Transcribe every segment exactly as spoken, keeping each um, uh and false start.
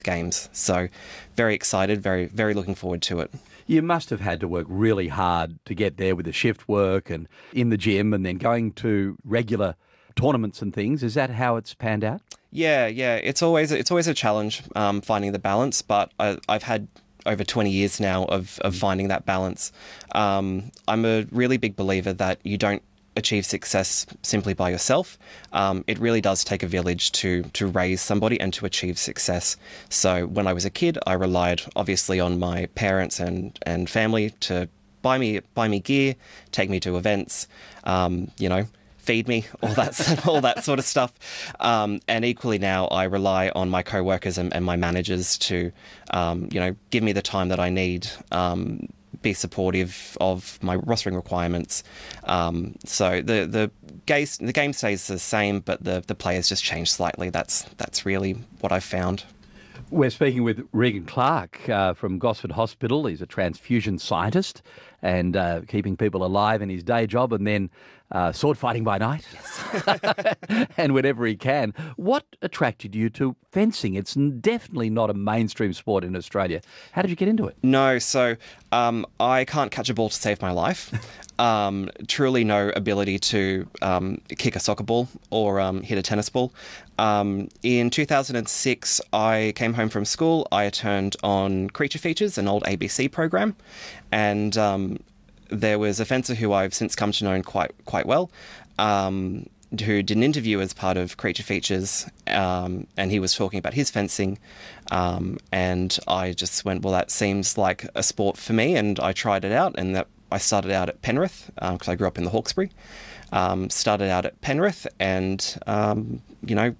Games. So very excited, very, very looking forward to it. You must have had to work really hard to get there with the shift work and in the gym and then going to regular tournaments and things. Is that how it's panned out? Yeah, yeah. It's always it's always a challenge um, finding the balance, but I, I've had over twenty years now of, of finding that balance. Um, I'm a really big believer that you don't achieve success simply by yourself. Um, it really does take a village to to raise somebody and to achieve success. So when I was a kid, I relied obviously on my parents and, and family to buy me buy me gear, take me to events, um, you know, feed me, all that all that sort of stuff. Um, and equally now, I rely on my co-workers and, and my managers to, um, you know, give me the time that I need. Um, be supportive of my rostering requirements. Um, so the the game the game stays the same, but the the players just change slightly. That's that's really what I've found. We're speaking with Regan Clark uh, from Gosford Hospital. He's a transfusion scientist and uh, keeping people alive in his day job, and then uh, sword fighting by night. Yes. And whenever he can. What attracted you to fencing? It's definitely not a mainstream sport in Australia. How did you get into it? No, so um, I can't catch a ball to save my life. Um, truly no ability to um, kick a soccer ball or um, hit a tennis ball. Um, in two thousand six, I came home from school. I turned on Creature Features, an old A B C program, and um, there was a fencer who I've since come to know quite quite well, um, who did an interview as part of Creature Features, um, and he was talking about his fencing, um, and I just went, well, that seems like a sport for me, and I tried it out, and that I started out at Penrith, because um, I grew up in the Hawkesbury, um, started out at Penrith, and, um, you know,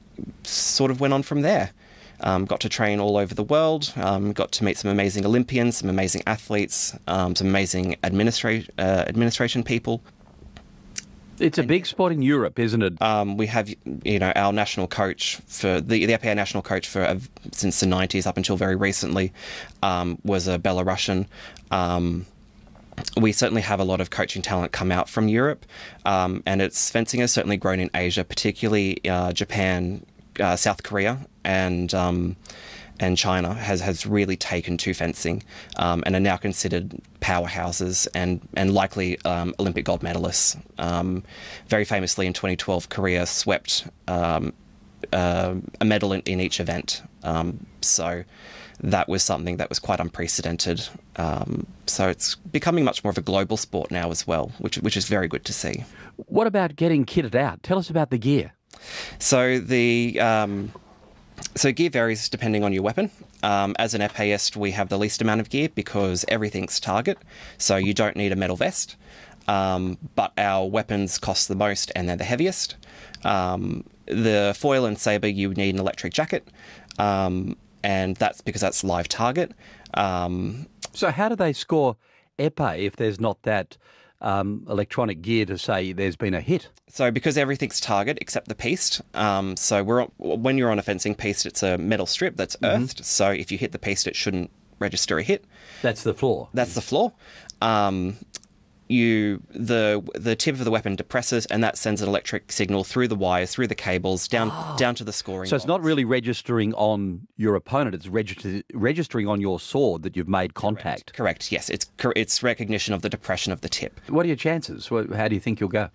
sort of went on from there. Um, got to train all over the world, um, got to meet some amazing Olympians, some amazing athletes, um, some amazing administra- uh, administration people. It's a big sport in Europe, isn't it? Um, we have, you know, our national coach for the, the A P A national coach for uh, since the nineties up until very recently um, was a Belarusian. Um, we certainly have a lot of coaching talent come out from Europe, um, and its fencing has certainly grown in Asia, particularly uh, Japan, uh, South Korea, and um, and China has, has really taken to fencing um, and are now considered powerhouses and, and likely um, Olympic gold medalists. Um, very famously in twenty twelve, Korea swept um, uh, a medal in, in each event. Um, so that was something that was quite unprecedented. Um, so it's becoming much more of a global sport now as well, which which is very good to see. What about getting kitted out? Tell us about the gear. So the um, so gear varies depending on your weapon. Um, as an epéist, we have the least amount of gear because everything's target, so you don't need a metal vest. Um, but our weapons cost the most and they're the heaviest. Um, the foil and saber, you need an electric jacket. Um, and that's because that's live target. Um, so how do they score épée if there's not that um, electronic gear to say there's been a hit? So because everything's target except the piste. Um, so we're on, when you're on a fencing piste, it's a metal strip that's earthed. Mm-hmm. So if you hit the piste, it shouldn't register a hit. That's the floor. That's the floor. Um, you the the tip of the weapon depresses, and that sends an electric signal through the wires, through the cables, down oh. down to the scoring. So it's box. not really registering on your opponent; it's registering registering on your sword that you've made contact. Correct. Correct. Yes, it's it's recognition of the depression of the tip. What are your chances? How do you think you'll go?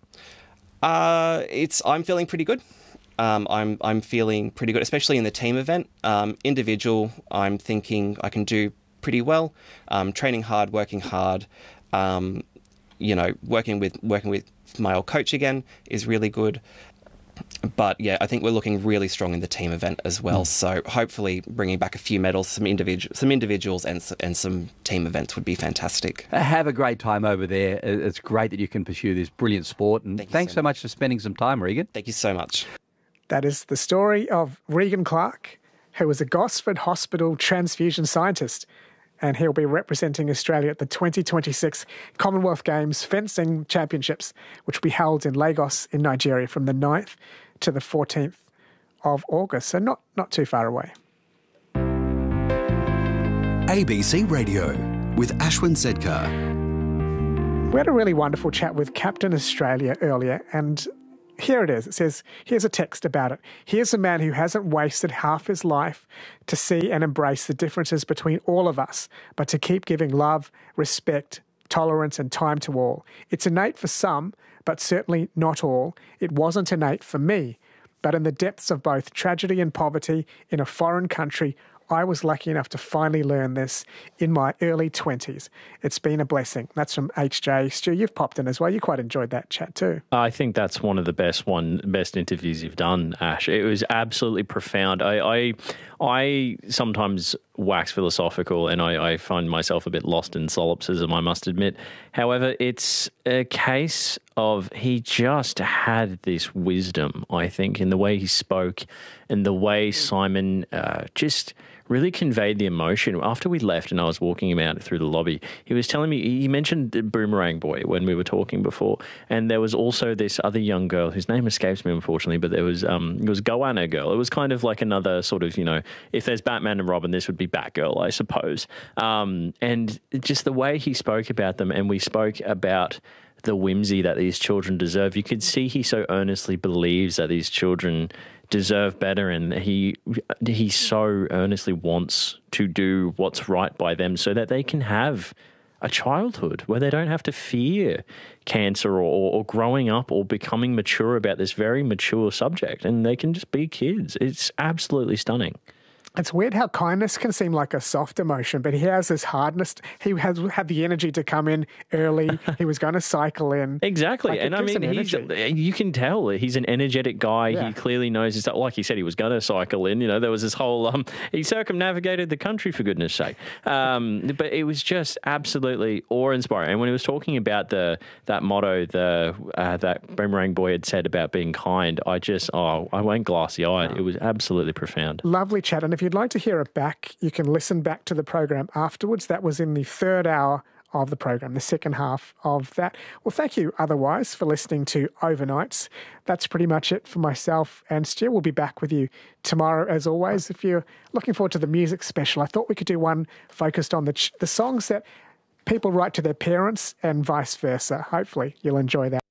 Uh, it's I'm feeling pretty good. Um, I'm I'm feeling pretty good, especially in the team event. Um, individual, I'm thinking I can do pretty well. Um, training hard, working hard. Um, you know, working with working with my old coach again is really good. But yeah, I think we're looking really strong in the team event as well. Mm. So hopefully bringing back a few medals, some individual, some individuals and and some team events would be fantastic. Have a great time over there. It's great that you can pursue this brilliant sport. And Thank thanks so, so much for spending some time, Regan. Thank you so much. That is the story of Regan Clark, who was a Gosford Hospital transfusion scientist. And he'll be representing Australia at the twenty twenty-six Commonwealth Games Fencing Championships, which will be held in Lagos in Nigeria from the ninth to the fourteenth of August, so not, not too far away. A B C Radio with Ashwin Sedkar. We had a really wonderful chat with Captain Australia earlier, and Here it is. It says, here's a text about it. Here's a man who hasn't wasted half his life to see and embrace the differences between all of us, but to keep giving love, respect, tolerance and time to all. It's innate for some, but certainly not all. It wasn't innate for me. But in the depths of both tragedy and poverty in a foreign country, I was lucky enough to finally learn this in my early twenties. It's been a blessing. That's from H J. Stu, you've popped in as well. You quite enjoyed that chat too. I think that's one of the best one best interviews you've done, Ash. It was absolutely profound. I I, I sometimes wax philosophical and I, I find myself a bit lost in solipsism, I must admit. However, it's a case of he just had this wisdom, I think, in the way he spoke and the way Simon uh, just really conveyed the emotion. After we left and I was walking him out through the lobby, he was telling me, he mentioned the Boomerang Boy when we were talking before, and there was also this other young girl whose name escapes me, unfortunately, but there was um, it was Goanna Girl. It was kind of like another sort of, you know, if there's Batman and Robin, this would be Batgirl, I suppose. Um, and just the way he spoke about them, and we spoke about the whimsy that these children deserve. You could see he so earnestly believes that these children deserve better, and he he so earnestly wants to do what's right by them so that they can have a childhood where they don't have to fear cancer or, or growing up or becoming mature about this very mature subject, and they can just be kids. It's absolutely stunning. It's weird how kindness can seem like a soft emotion, but he has this hardness. He has had the energy to come in early. He was going to cycle in. Exactly. Like, and I mean, he's, you can tell he's an energetic guy. Yeah. He clearly knows his stuff. Like he said, he was going to cycle in. You know, there was this whole, um, he circumnavigated the country, for goodness sake. Um, but it was just absolutely awe-inspiring. And when he was talking about the that motto, the uh, that Boomerang Boy had said about being kind, I just, oh, I went glassy-eyed. Oh. It was absolutely profound. Lovely chat. And if If you'd like to hear it back, you can listen back to the program afterwards. That was in the third hour of the program, the second half of that. Well, thank you otherwise for listening to Overnights. That's pretty much it for myself and Stu. We'll be back with you tomorrow as always. If you're looking forward to the music special, I thought we could do one focused on the, ch- the songs that people write to their parents and vice versa. Hopefully you'll enjoy that.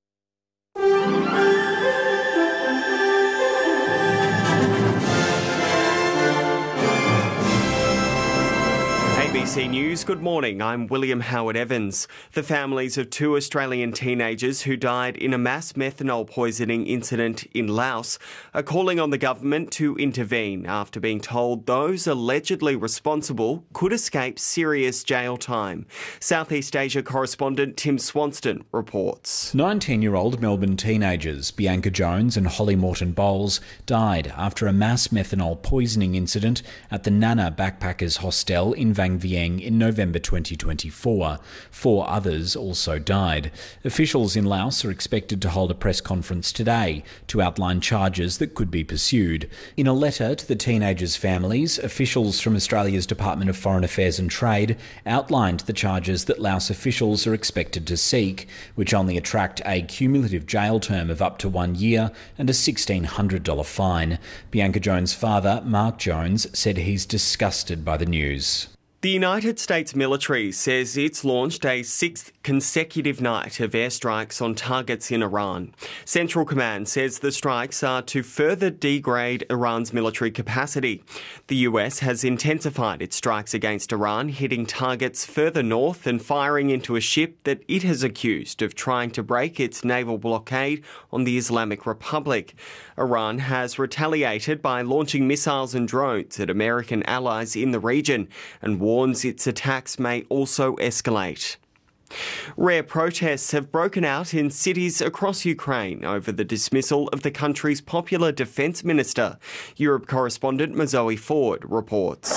A B C News, good morning. I'm William Howard Evans. The families of two Australian teenagers who died in a mass methanol poisoning incident in Laos are calling on the government to intervene after being told those allegedly responsible could escape serious jail time. Southeast Asia correspondent Tim Swanston reports. nineteen-year-old Melbourne teenagers Bianca Jones and Holly Morton Bowles died after a mass methanol poisoning incident at the Nana Backpackers Hostel in Vang Vieng in November twenty twenty-four. Four others also died. Officials in Laos are expected to hold a press conference today to outline charges that could be pursued. In a letter to the teenagers' families, officials from Australia's Department of Foreign Affairs and Trade outlined the charges that Laos officials are expected to seek, which only attract a cumulative jail term of up to one year and a sixteen hundred dollars fine. Bianca Jones' father, Mark Jones, said he's disgusted by the news. The United States military says it's launched a sixth consecutive night of airstrikes on targets in Iran. Central Command says the strikes are to further degrade Iran's military capacity. The U S has intensified its strikes against Iran, hitting targets further north and firing into a ship that it has accused of trying to break its naval blockade on the Islamic Republic. Iran has retaliated by launching missiles and drones at American allies in the region and warns its attacks may also escalate. Rare protests have broken out in cities across Ukraine over the dismissal of the country's popular defence minister. Europe correspondent Mazoe Ford reports.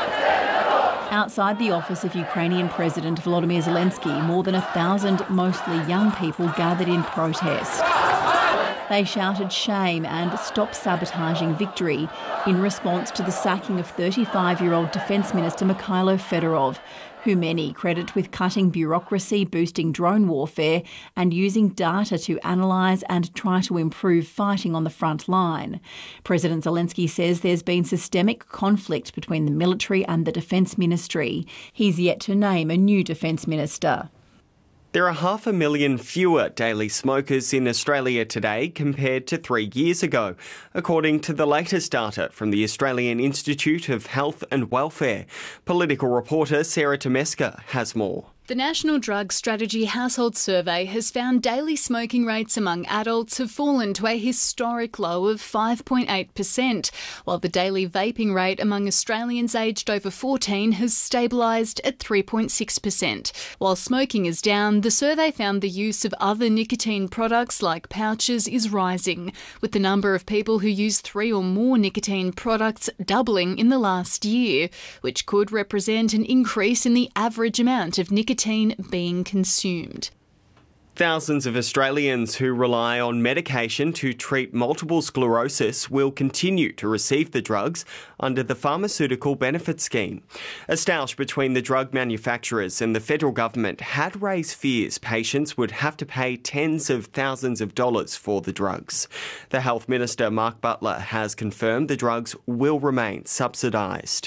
Outside the office of Ukrainian President Volodymyr Zelensky, more than a thousand, mostly young people, gathered in protest. They shouted shame and stop sabotaging victory in response to the sacking of thirty-five-year-old Defence Minister Mikhailo Fedorov, who many credit with cutting bureaucracy, boosting drone warfare and using data to analyse and try to improve fighting on the front line. President Zelensky says there's been systemic conflict between the military and the Defence Ministry. He's yet to name a new Defence Minister. There are half a million fewer daily smokers in Australia today compared to three years ago, according to the latest data from the Australian Institute of Health and Welfare. Political reporter Sarah Tomeska has more. The National Drug Strategy Household Survey has found daily smoking rates among adults have fallen to a historic low of five point eight percent, while the daily vaping rate among Australians aged over fourteen has stabilised at three point six percent. While smoking is down, the survey found the use of other nicotine products like pouches is rising, with the number of people who use three or more nicotine products doubling in the last year, which could represent an increase in the average amount of nicotine being consumed. Thousands of Australians who rely on medication to treat multiple sclerosis will continue to receive the drugs under the Pharmaceutical Benefit Scheme. A stoush between the drug manufacturers and the federal government had raised fears patients would have to pay tens of thousands of dollars for the drugs. The Health Minister, Mark Butler, has confirmed the drugs will remain subsidised.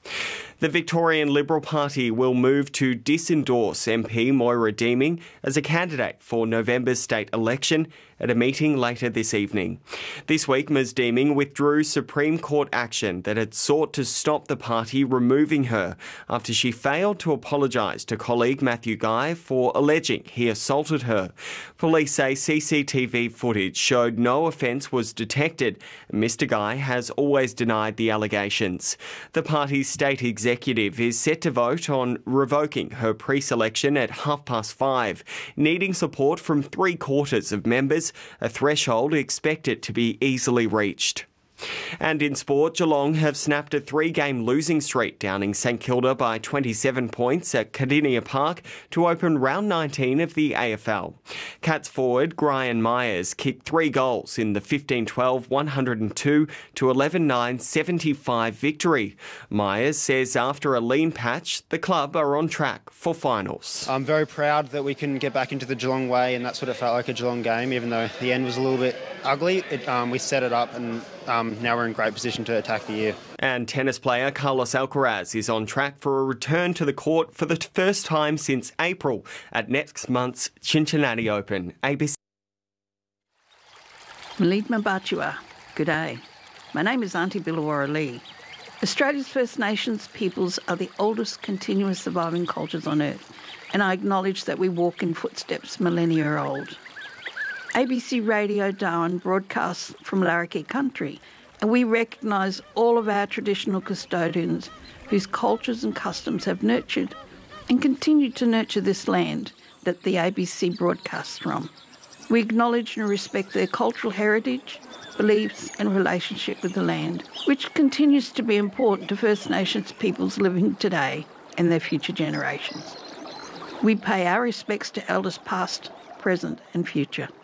The Victorian Liberal Party will move to disendorse M P Moira Deeming as a candidate for November's state election at a meeting later this evening. This week, Miz Deeming withdrew Supreme Court action that had sought to stop the party removing her after she failed to apologise to colleague Matthew Guy for alleging he assaulted her. Police say C C T V footage showed no offence was detected, and Mister Guy has always denied the allegations. The party's state executive is set to vote on revoking her pre-selection at half past five, needing support from three quarters of members, a threshold expected to be easily reached. And in sport, Geelong have snapped a three-game losing streak, downing St Kilda by twenty-seven points at Cardinia Park to open round nineteen of the A F L. Cats forward Brian Myers kicked three goals in the fifteen twelve, one oh two to eleven nine, seventy-five victory. Myers says after a lean patch, the club are on track for finals. I'm very proud that we can get back into the Geelong way, and that's what it felt like, a Geelong game, even though the end was a little bit ugly. It, um, we set it up and Um, now we're in great position to attack the year. And tennis player Carlos Alcaraz is on track for a return to the court for the first time since April at next month's Cincinnati Open. A B C. Malidma Batua, good day. My name is Auntie Billawara Lee. Australia's First Nations peoples are the oldest continuous surviving cultures on Earth, and I acknowledge that we walk in footsteps millennia old. A B C Radio Darwin broadcasts from Larrakia country, and we recognise all of our traditional custodians whose cultures and customs have nurtured and continue to nurture this land that the A B C broadcasts from. We acknowledge and respect their cultural heritage, beliefs and relationship with the land, which continues to be important to First Nations peoples living today and their future generations. We pay our respects to elders past, present and future.